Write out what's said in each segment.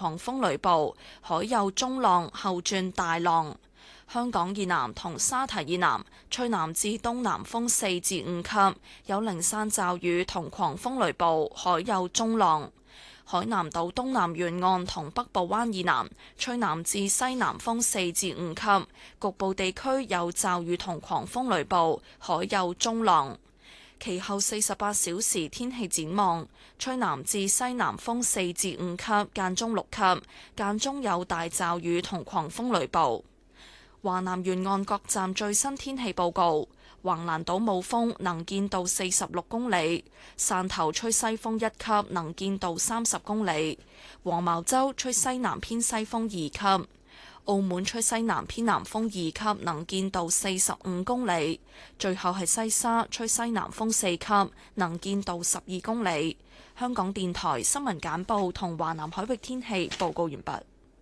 狂風雷暴，海有中浪後轉大浪。香港以南同沙堤以南吹南至東南風4至5級，有零散驟雨同狂風雷暴，海有中浪。海南島東南沿岸同北部灣以南吹南至西南風4至5級，局部地區有驟雨同狂風雷暴，海有中浪。其後48小時天氣展望，吹南至西南風4至5級，間中6級，間中有大驟雨同狂風雷暴。華南沿岸各站最新天氣報告：橫瀾島冇風，能見度46公里；汕頭吹西風1級，能見度30公里；黃茅洲吹西南偏西風2級；澳門吹西南偏南風2級，能見度45公里；最後係西沙吹西南風4級，能見度12公里。香港電台新聞簡報同華南海域天氣報告完畢。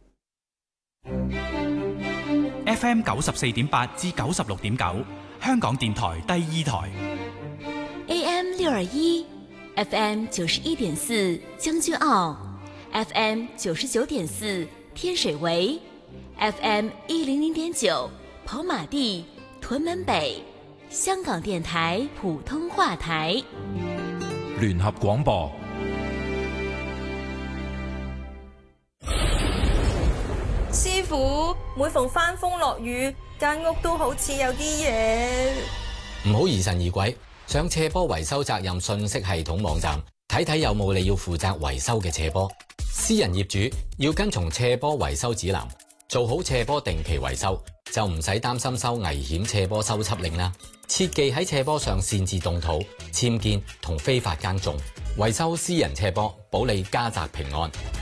FM 94.8至96.9，香港電台第2台。 AM 621 FM 91.4將軍澳 FM 99.4天水圍 FM 100.9跑馬地屯門北，香港電台普通話台。 聯合廣播。 師傅，每逢翻風落雨，間屋都好似有啲嘢。 唔好疑神疑鬼，上斜坡維修責任信息系統網站睇睇有冇你要負責維修嘅斜坡。私人業主要跟從斜坡維修指南，做好斜坡定期維修，就唔使擔心收危險斜坡修葺令啦。切忌喺斜坡上擅自動土、僭建同非法耕種，維修私人斜坡，保你家宅平安。